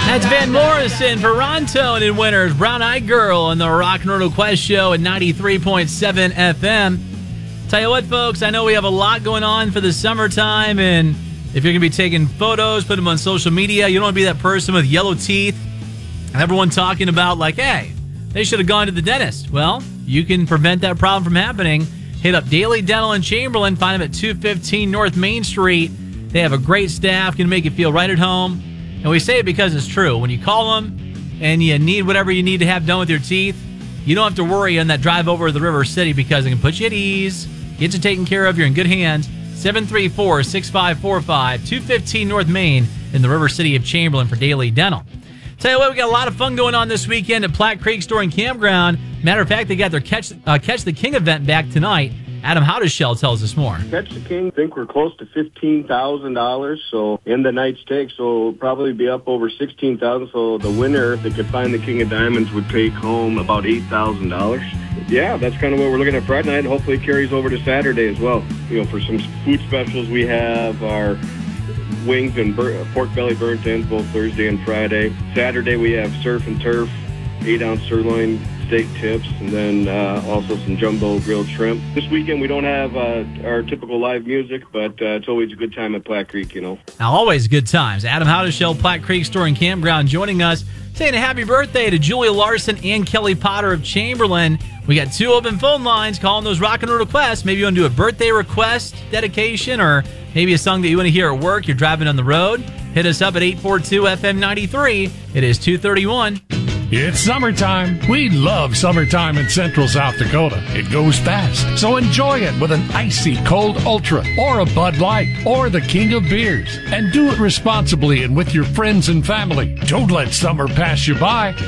That's Van Morrison for Ronto and Winners, Brown Eyed Girl on the Rock and Roll Quest Show at 93.7 FM. Tell you what, folks, I know we have a lot going on for the summertime, and if you're going to be taking photos, put them on social media, you don't want to be that person with yellow teeth and everyone talking about, like, hey, they should have gone to the dentist. Well, you can prevent that problem from happening. Hit up Daily Dental in Chamberlain. Find them at 215 North Main Street. They have a great staff, can make you feel right at home. And we say it because it's true. When you call them and you need whatever you need to have done with your teeth, you don't have to worry on that drive over to the River City because it can put you at ease, get you taken care of, you're in good hands. 734-6545, 215 North Main in the River City of Chamberlain for Daily Dental. Tell you what, we got a lot of fun going on this weekend at Platte Creek Store and Campground. Matter of fact, they got their Catch the King event back tonight. Adam Howdeshell tells us more. Catch the King, I think we're close to $15,000, so in the night's take, so it'll probably be up over $16,000. So the winner that could find the King of Diamonds would take home about $8,000. Yeah, that's kind of what we're looking at Friday night. Hopefully it carries over to Saturday as well. You know, for some food specials, we have our wings and pork belly burnt ends both Thursday and Friday. Saturday we have surf and turf, 8-ounce sirloin steak tips, and then also some jumbo grilled shrimp. This weekend we don't have our typical live music, but it's always a good time at Platte Creek, you know. Now, always good times. Adam Howdeshell, Platte Creek Store and Campground, joining us, saying a happy birthday to Julia Larson and Kelly Potter of Chamberlain. We got 2 open phone lines calling those rock and roll requests. Maybe you want to do a birthday request, dedication, or maybe a song that you want to hear at work. You're driving on the road. Hit us up at 842-FM93. It is 2:31. It's summertime. We love summertime in Central South Dakota. It goes fast, so enjoy it with an icy cold Ultra or a Bud Light or the King of Beers. And do it responsibly and with your friends and family. Don't let summer pass you by.